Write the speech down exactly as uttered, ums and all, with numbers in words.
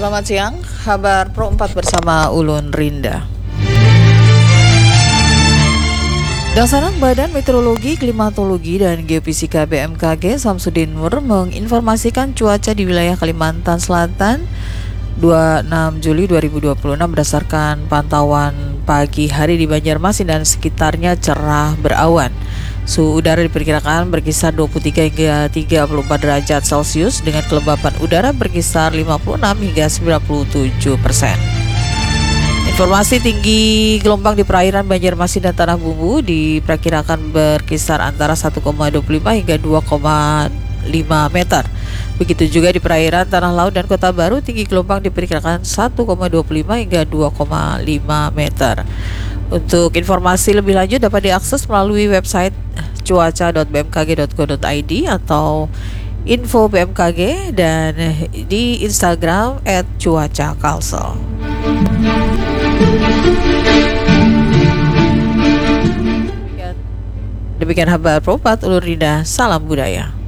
Selamat siang, kabar Pro empat bersama Ulun Rinda. Dasarkan Badan Meteorologi, Klimatologi, dan Geofisika B M K G Samsudin Nur menginformasikan cuaca di wilayah Kalimantan Selatan dua puluh enam Juli dua ribu dua puluh enam berdasarkan pantauan pagi hari di Banjarmasin dan sekitarnya cerah berawan. Suhu udara diperkirakan berkisar dua puluh tiga hingga tiga puluh empat derajat Celcius dengan kelembapan udara berkisar lima puluh enam hingga sembilan puluh tujuh persen. Informasi tinggi gelombang di perairan Banjarmasin dan Tanah Bumbu diperkirakan berkisar antara satu koma dua puluh lima hingga dua koma lima meter. Begitu juga di perairan Tanah Laut dan Kota Baru, tinggi gelombang diperkirakan satu koma dua puluh lima hingga dua koma lima meter. Untuk informasi lebih lanjut dapat diakses melalui website cuaca dot b m k g dot go dot i d atau info B M K G dan di Instagram et cuaca kalsel. Demikian kabar Pro empat, Ulur Rinda, salam budaya.